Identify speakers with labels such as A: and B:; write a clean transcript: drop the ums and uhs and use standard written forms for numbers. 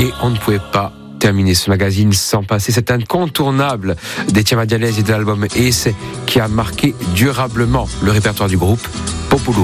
A: Et on ne pouvait pas terminer ce magazine sans passer cet incontournable des Tiamadialaises et de l'album Ace qui a marqué durablement le répertoire du groupe Populu.